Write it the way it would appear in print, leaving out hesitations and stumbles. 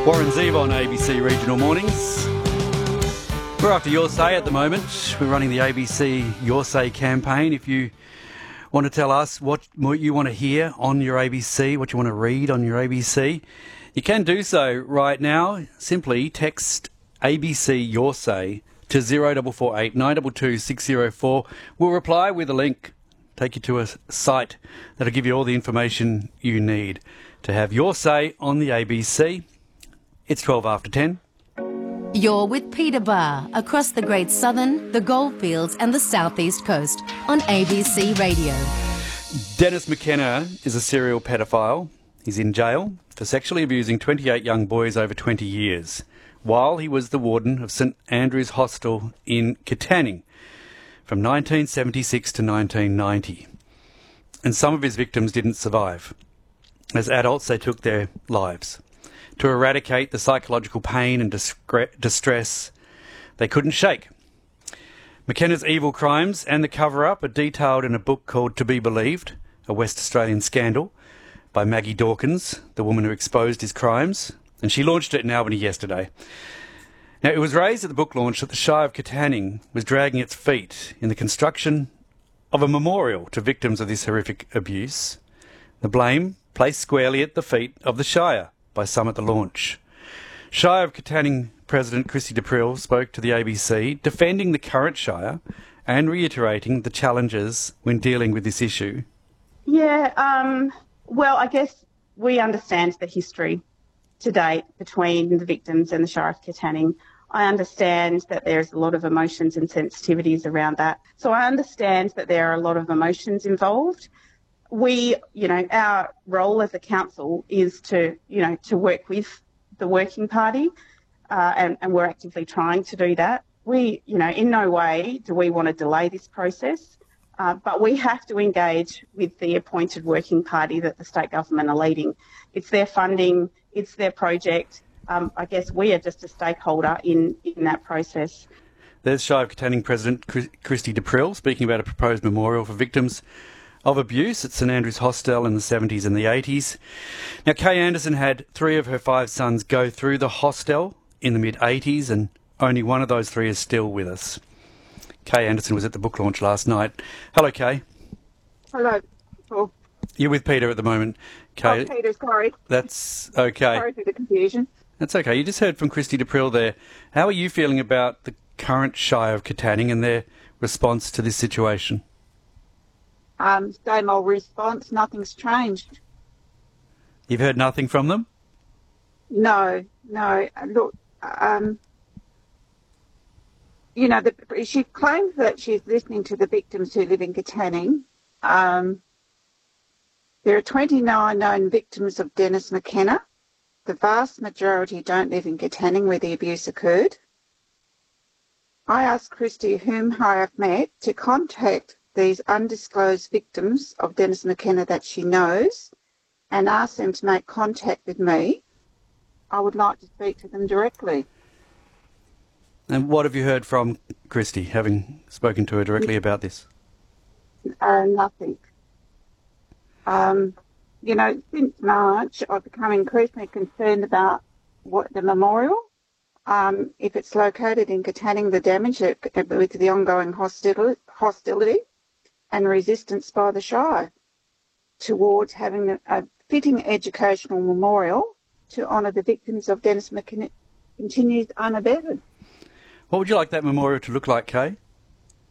Warren Zeev on ABC Regional Mornings. We're after Your Say at the moment. We're running the ABC Your Say campaign. If you want to tell us what you want to hear on your ABC, what you want to read on your ABC, you can do so right now. Simply text ABC Your Say to 0448 922 604. We'll reply with a link, take you to a site that'll give you all the information you need to have your say on the ABC. It's 12 after 10. You're with Peter Barr across the Great Southern, the Goldfields and the South East Coast on ABC Radio. Dennis McKenna is a serial pedophile. He's in jail for sexually abusing 28 young boys over 20 years, while he was the warden of St Andrew's Hostel in Katanning from 1976 to 1990. And some of his victims didn't survive. As adults, they took their lives. To eradicate the psychological pain and distress they couldn't shake. McKenna's evil crimes and the cover-up are detailed in a book called To Be Believed, a West Australian Scandal, by Maggie Dawkins, the woman who exposed his crimes, and she launched it in Albany yesterday. Now, it was raised at the book launch that the Shire of Katanning was dragging its feet in the construction of a memorial to victims of this horrific abuse. The blame placed squarely at the feet of the Shire by some at the launch. Shire of Katanning President Christy Deprill spoke to the ABC, defending the current Shire and reiterating the challenges when dealing with this issue. Well, I guess we understand the history to date between the victims and the Shire of Katanning. I understand that there's a lot of emotions and sensitivities around that. So I understand that there are a lot of emotions involved. Our role as a council is to work with the working party, and we're actively trying to do that. In no way do we want to delay this process, but we have to engage with the appointed working party that the state government are leading. It's their funding, it's their project. I guess we are just a stakeholder in that process. There's Shire of Katanning President Christy Deprill speaking about a proposed memorial for victims of abuse at St Andrew's Hostel in the 70s and the 80s. Now, Kay Anderson had 3 of her 5 sons go through the hostel in the mid-80s, and only one of those 3 is still with us. Kay Anderson was at the book launch last night. Hello, Kay. Hello, Paul. You're with Peter at the moment, Kay. Oh, Peter, sorry. That's okay. Sorry for the confusion. That's okay. You just heard from Christy Deprill there. How are you feeling about the current Shire of Katanning and their response to this situation? Same old response, nothing's changed. You've heard nothing from them? No. Look, she claims that she's listening to the victims who live in Katanning. There are 29 known victims of Dennis McKenna. The vast majority don't live in Katanning where the abuse occurred. I asked Christy, whom I have met, to contact these undisclosed victims of Dennis McKenna that she knows and ask them to make contact with me. I would like to speak to them directly. And what have you heard from Christy, having spoken to her directly about this? Nothing. Since March, I've become increasingly concerned about what the memorial, if it's located in Katanning, the damage with the ongoing hostility and resistance by the Shire towards having a fitting educational memorial to honour the victims of Dennis McKenna continues unabated. What would you like that memorial to look like, Kay?